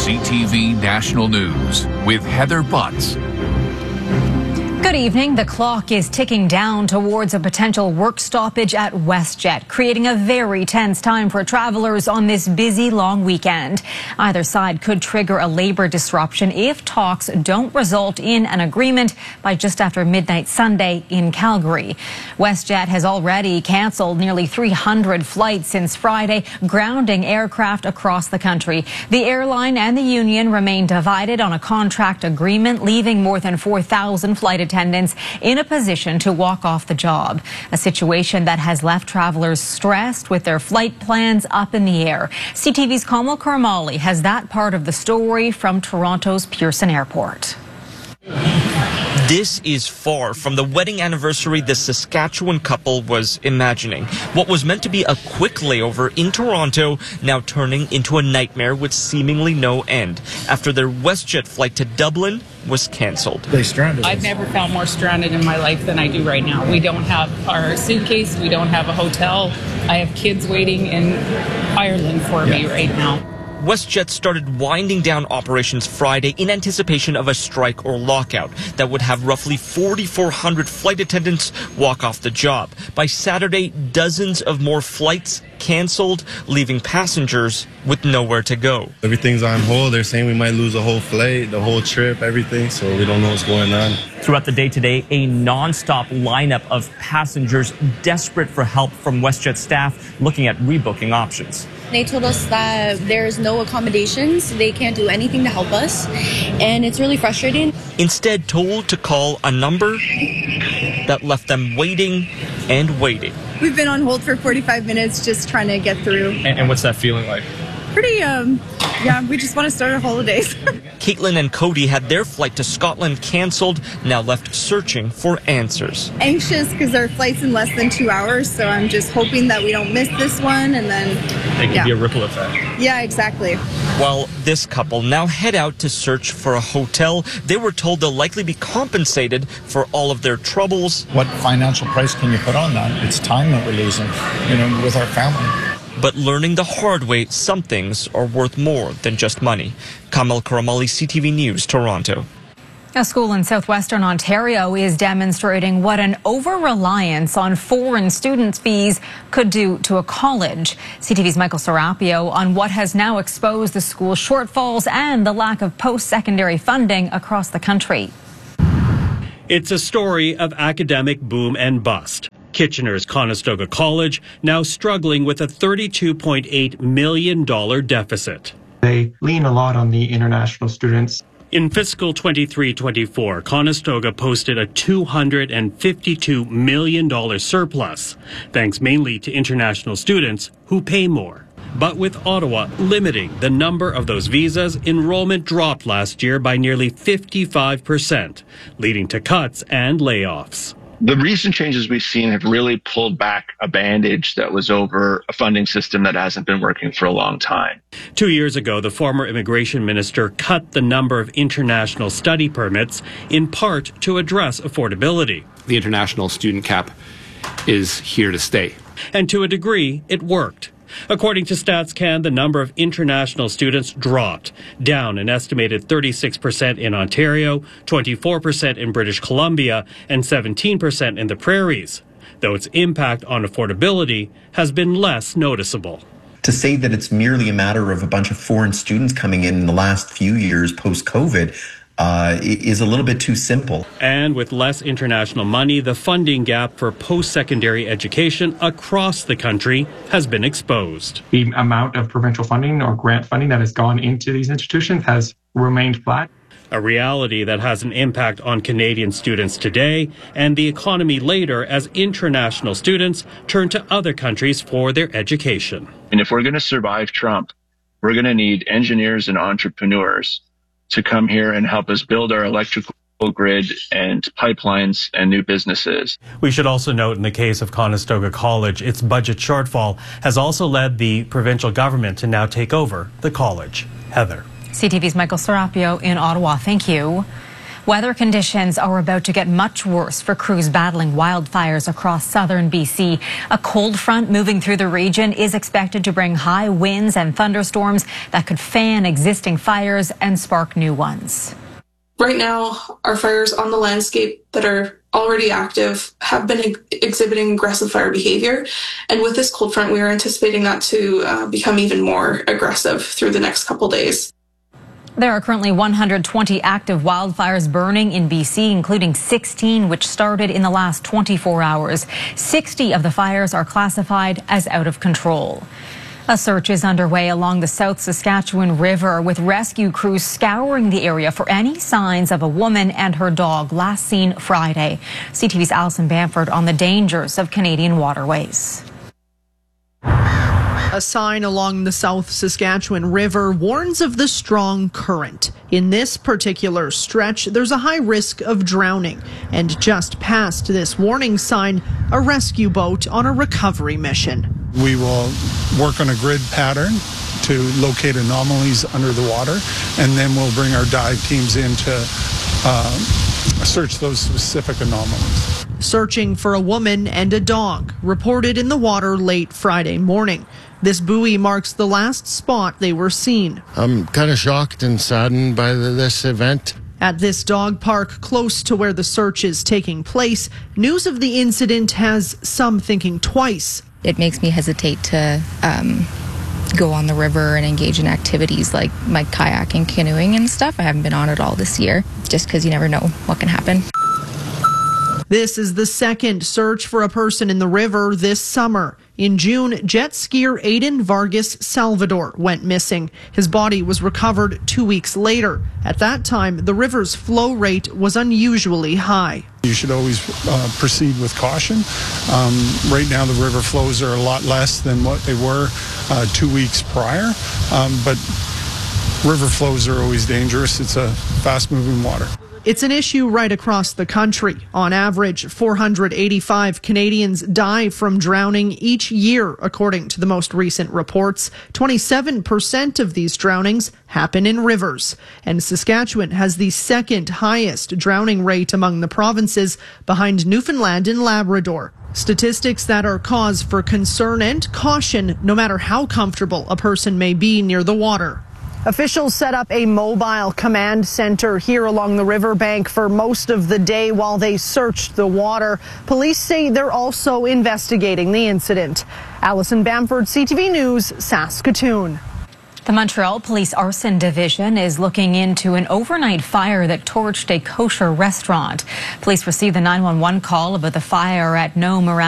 CTV National News with Heather Butts. Good evening. The clock is ticking down towards a potential work stoppage at WestJet, creating a very tense time for travelers on this busy long weekend. Either side could trigger a labor disruption if talks don't result in an agreement by just after midnight Sunday in Calgary. WestJet has already canceled nearly 300 flights since Friday, grounding aircraft across the country. The airline and the union remain divided on a contract agreement, leaving more than 4,000 flight attendants in a position to walk off the job, a situation that has left travelers stressed with their flight plans up in the air. CTV's Kamal Karamali has that part of the story from Toronto's Pearson Airport. This is far from the wedding anniversary the Saskatchewan couple was imagining. What was meant to be a quick layover in Toronto now turning into a nightmare with seemingly no end after their WestJet flight to Dublin was cancelled. They stranded us. I've never felt more stranded in my life than I do right now. We don't have our suitcase. We don't have a hotel. I have kids waiting in Ireland for me right now. WestJet started winding down operations Friday in anticipation of a strike or lockout that would have roughly 4,400 flight attendants walk off the job. By Saturday, dozens of more flights canceled, leaving passengers with nowhere to go. Everything's on hold. They're saying we might lose a whole flight, the whole trip, everything, so we don't know what's going on. Throughout the day today, a non-stop lineup of passengers desperate for help from WestJet staff looking at rebooking options. They told us that there's no accommodations, they can't do anything to help us, and it's really frustrating. Instead, told to call a number that left them waiting and waiting. We've been on hold for 45 minutes just trying to get through. And what's that feeling like? Pretty, we just want to start our holidays. Caitlin and Cody had their flight to Scotland canceled, now left searching for answers. Anxious because our flight's in less than 2 hours, so I'm just hoping that we don't miss this one, and then It could be a ripple effect. Yeah, exactly. While this couple now head out to search for a hotel, they were told they'll likely be compensated for all of their troubles. What financial price can you put on that? It's time that we're losing, with our family. But learning the hard way, some things are worth more than just money. Kamal Karamali, CTV News, Toronto. A school in southwestern Ontario is demonstrating what an over-reliance on foreign students' fees could do to a college. CTV's Michael Serapio on what has now exposed the school's shortfalls and the lack of post-secondary funding across the country. It's a story of academic boom and bust. Kitchener's Conestoga College now struggling with a $32.8 million deficit. They lean a lot on the international students. In fiscal 23-24, Conestoga posted a $252 million surplus, thanks mainly to international students who pay more. But with Ottawa limiting the number of those visas, enrollment dropped last year by nearly 55%, leading to cuts and layoffs. The recent changes we've seen have really pulled back a bandage that was over a funding system that hasn't been working for a long time. 2 years ago, the former immigration minister cut the number of international study permits in part to address affordability. The international student cap is here to stay. And to a degree, it worked. According to StatsCan, the number of international students dropped, down an estimated 36% in Ontario, 24% in British Columbia, and 17% in the Prairies, though its impact on affordability has been less noticeable. To say that it's merely a matter of a bunch of foreign students coming in the last few years post-COVID is a little bit too simple. And with less international money, the funding gap for post-secondary education across the country has been exposed. The amount of provincial funding or grant funding that has gone into these institutions has remained flat. A reality that has an impact on Canadian students today and the economy later as international students turn to other countries for their education. And if we're going to survive Trump, we're going to need engineers and entrepreneurs to come here and help us build our electrical grid and pipelines and new businesses. We should also note in the case of Conestoga College, its budget shortfall has also led the provincial government to now take over the college. Heather. CTV's Michael Serapio in Ottawa. Thank you. Weather conditions are about to get much worse for crews battling wildfires across southern BC. A cold front moving through the region is expected to bring high winds and thunderstorms that could fan existing fires and spark new ones. Right now, our fires on the landscape that are already active have been exhibiting aggressive fire behavior. And with this cold front, we are anticipating that to become even more aggressive through the next couple days. There are currently 120 active wildfires burning in BC, including 16 which started in the last 24 hours. 60 of the fires are classified as out of control. A search is underway along the South Saskatchewan River, with rescue crews scouring the area for any signs of a woman and her dog last seen Friday. CTV's Alison Bamford on the dangers of Canadian waterways. A sign along the South Saskatchewan River warns of the strong current. In this particular stretch, there's a high risk of drowning. And just past this warning sign, a rescue boat on a recovery mission. We will work on a grid pattern to locate anomalies under the water, and then we'll bring our dive teams in to search those specific anomalies. Searching for a woman and a dog, reported in the water late Friday morning. This buoy marks the last spot they were seen. I'm kind of shocked and saddened by this event. At this dog park close to where the search is taking place, news of the incident has some thinking twice. It makes me hesitate to go on the river and engage in activities like kayaking, canoeing and stuff. I haven't been on it all this year, just because you never know what can happen. This is the second search for a person in the river this summer. In June, jet skier Aiden Vargas Salvador went missing. His body was recovered 2 weeks later. At that time, the river's flow rate was unusually high. You should always proceed with caution. Right now, the river flows are a lot less than what they were 2 weeks prior, but river flows are always dangerous. It's a fast-moving water. It's an issue right across the country. On average, 485 Canadians die from drowning each year, according to the most recent reports. 27% of these drownings happen in rivers. And Saskatchewan has the second highest drowning rate among the provinces, behind Newfoundland and Labrador. Statistics that are cause for concern and caution, no matter how comfortable a person may be near the water. Officials set up a mobile command center here along the riverbank for most of the day while they searched the water. Police say they're also investigating the incident. Alison Bamford, CTV News, Saskatoon. The Montreal Police Arson Division is looking into an overnight fire that torched a kosher restaurant. Police received the 911 call about the fire at Nome around